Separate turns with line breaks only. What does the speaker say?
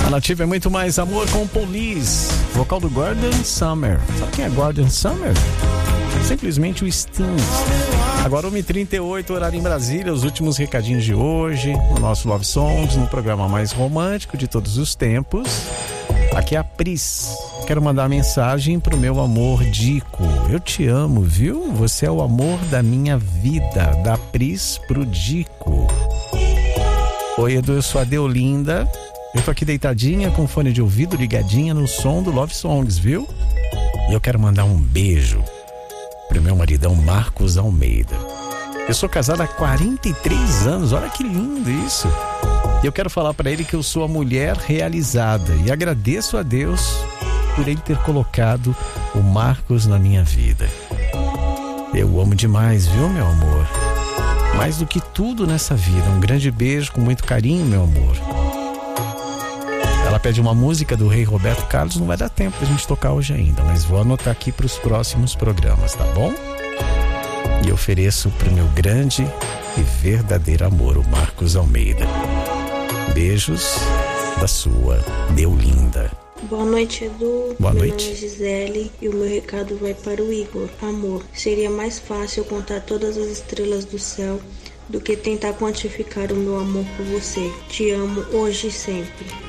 A Nativa é muito mais amor com Police, vocal do Gordon Summer. Sabe quem é Gordon Summer? Simplesmente o Sting. Agora 1h38, horário em Brasília, os últimos recadinhos de hoje, no nosso Love Songs, no programa mais romântico de todos os tempos. Aqui é a Pris. Quero mandar uma mensagem pro meu amor Dico. Eu te amo, viu? Você é o amor da minha vida. Da Pris pro Dico. Oi, Edu, eu sou a Deolinda. Eu tô aqui deitadinha com fone de ouvido ligadinha no som do Love Songs, viu? E eu quero mandar um beijo pro meu maridão Marcos Almeida. Eu sou casado há 43 anos, olha que lindo isso. E eu quero falar pra ele que eu sou a mulher realizada e agradeço a Deus por ele ter colocado o Marcos na minha vida. Eu o amo demais, viu, meu amor? Mais do que tudo nessa vida. Um grande beijo com muito carinho, meu amor. Ela pede uma música do Rei Roberto Carlos, não vai dar tempo pra gente tocar hoje ainda, mas vou anotar aqui pros próximos programas, tá bom? E ofereço pro meu grande e verdadeiro amor, o Marcos Almeida. Beijos da sua Deolinda.
Boa noite, Edu.
Boa noite.
Meu nome é Gisele e o meu recado vai para o Igor. Amor, seria mais fácil contar todas as estrelas do céu do que tentar quantificar o meu amor por você. Te amo hoje e sempre.